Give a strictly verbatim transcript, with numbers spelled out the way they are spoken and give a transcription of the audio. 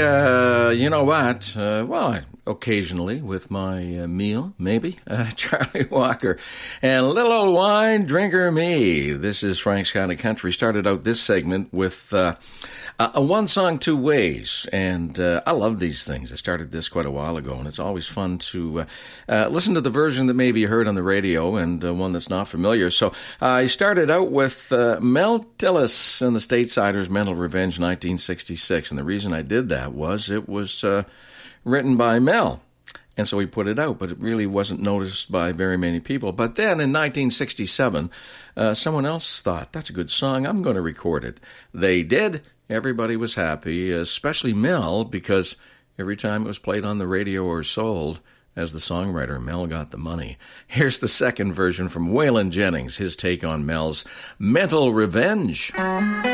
uh, you know what? Uh, well, I, occasionally with my uh, meal, maybe. Uh, Charlie Walker and Little Old Wine Drinker Me. This is Frank's Kind of Country. Started out this segment with uh, a one song, two ways. And uh, I love these things. I started this quite a while ago, and it's always fun to uh, uh, listen to the version that maybe you heard on the radio and uh, one that's not familiar. So uh, I started out with uh, Mel Tillis and the Statesiders' Mental Revenge, nineteen sixty-six. And the reason I did that was it was uh, written by Mel. And so we put it out, but it really wasn't noticed by very many people. But then in nineteen sixty-seven, uh, someone else thought, that's a good song, I'm going to record it. They did. Everybody was happy, especially Mel, because every time it was played on the radio or sold, as the songwriter, Mel got the money. Here's the second version from Waylon Jennings, his take on Mel's Mental Revenge.